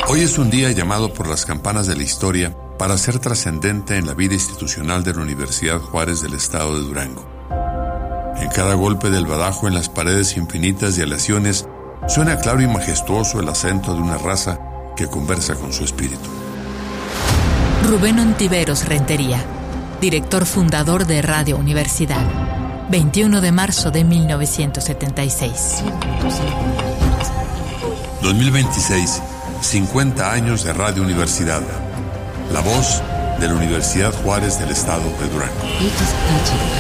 Hoy es un día llamado por las campanas de la historia para ser trascendente en la vida institucional de la Universidad Juárez del Estado de Durango. En cada golpe del badajo en las paredes infinitas de aleaciones suena claro y majestuoso el acento de una raza que conversa con su espíritu. Rubén Ontiveros Rentería, director fundador de Radio Universidad, 21 de marzo de 1976. 2026, 50 años de Radio Universidad. La voz de la Universidad Juárez del Estado de Durango.